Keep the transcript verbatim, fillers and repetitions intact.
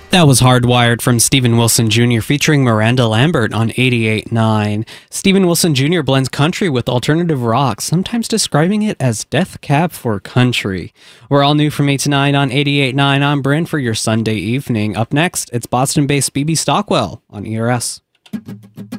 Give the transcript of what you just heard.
That was Hardwired from Steven Wilson Junior featuring Miranda Lambert on eighty-eight point nine. Steven Wilson Junior blends country with alternative rock, sometimes describing it as Death Cab for Country. We're all new from eight to nine on eighty-eight point nine. I'm Bryn for your Sunday evening. Up next, it's Boston-based B B Stockwell on E R S.